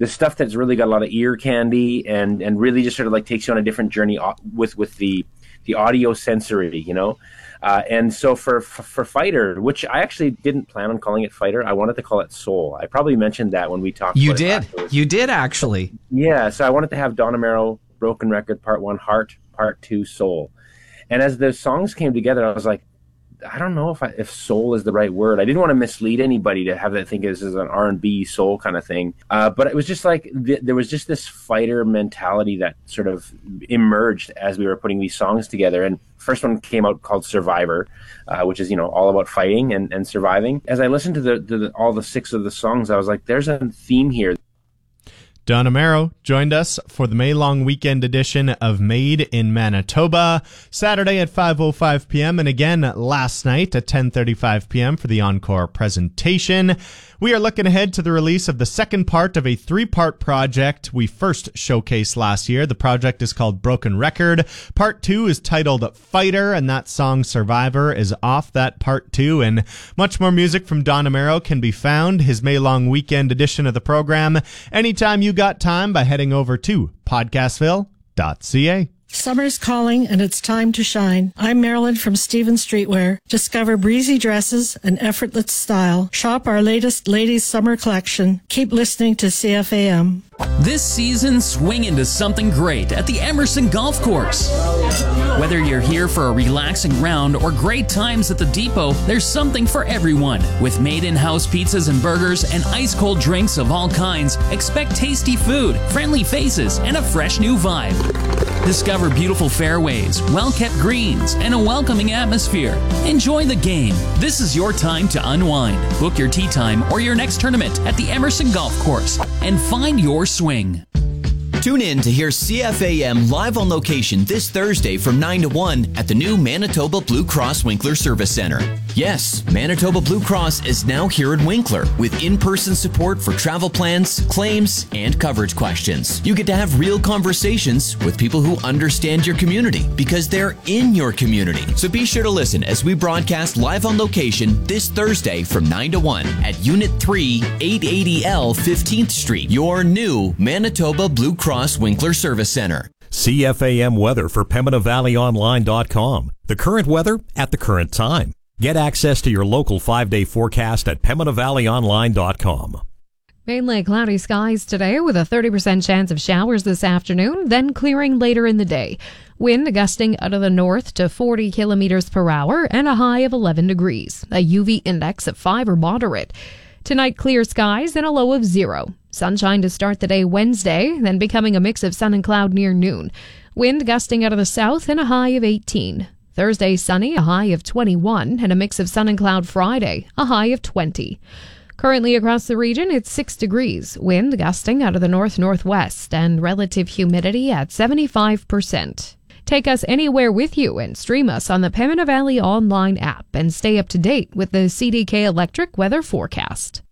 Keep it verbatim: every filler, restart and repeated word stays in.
the stuff that's really got a lot of ear candy and and really just sort of like takes you on a different journey with with the the audio sensory, you know. Uh, and so for, for for Fighter, which I actually didn't plan on calling it Fighter, I wanted to call it Soul. I probably mentioned that when we talked. You about did. It afterwards. You did actually. Yeah. So I wanted to have Don Amaro, Broken Record, Part One, Heart, Part Two, Soul. And as the songs came together, I was like, I don't know if I, if soul is the right word. I didn't want to mislead anybody to have that think this is an R and B soul kind of thing. Uh, but it was just like th- there was just this Fighter mentality that sort of emerged as we were putting these songs together. And first one came out called Survivor, uh, which is, you know, all about fighting and, and surviving. As I listened to the, to the all the six of the songs, I was like, there's a theme here. Don Amaro joined us for the May long weekend edition of Made in Manitoba, Saturday at five oh five p.m. and again last night at ten thirty-five p.m. for the encore presentation. We are looking ahead to the release of the second part of a three-part project we first showcased last year. The project is called Broken Record. Part two is titled Fighter, and that song Survivor is off that part two. And much more music from Don Amaro can be found, his May long weekend edition of the program, anytime you got time by heading over to podcastville dot c a. Summer's calling and it's time to shine. I'm Marilyn from Steven Streetwear. Discover breezy dresses and effortless style. Shop our latest ladies' summer collection. Keep listening to C F A M. This season, swing into something great at the Emerson Golf Course. Whether you're here for a relaxing round or great times at the Depot, there's something for everyone. With made-in-house pizzas and burgers and ice-cold drinks of all kinds, expect tasty food, friendly faces, and a fresh new vibe. Discover beautiful fairways, well-kept greens, and a welcoming atmosphere. Enjoy the game. This is your time to unwind. Book your tee time or your next tournament at the Emerson Golf Course and find your swing. Tune in to hear C F A M live on location this Thursday from nine to one at the new Manitoba Blue Cross Winkler Service Center. Yes, Manitoba Blue Cross is now here in Winkler with in-person support for travel plans, claims, and coverage questions. You get to have real conversations with people who understand your community because they're in your community. So be sure to listen as we broadcast live on location this Thursday from nine to one at Unit three, eight eighty L fifteenth Street, your new Manitoba Blue Cross Winkler Service Center. C F A M weather for Pembina Valley Online dot com. The current weather at the current time. Get access to your local five-day forecast at Pembina Valley Online dot com. Mainly cloudy skies today with a thirty percent chance of showers this afternoon, then clearing later in the day. Wind gusting out of the north to forty kilometers per hour and a high of eleven degrees. A U V index of five or moderate. Tonight, clear skies and a low of zero. Sunshine to start the day Wednesday, then becoming a mix of sun and cloud near noon. Wind gusting out of the south and a high of eighteen. Thursday, sunny, a high of twenty-one, and a mix of sun and cloud Friday, a high of twenty. Currently across the region, it's six degrees. Wind gusting out of the north-northwest, and relative humidity at seventy-five percent. Take us anywhere with you and stream us on the Pembina Valley Online app and stay up to date with the C D K Electric weather forecast.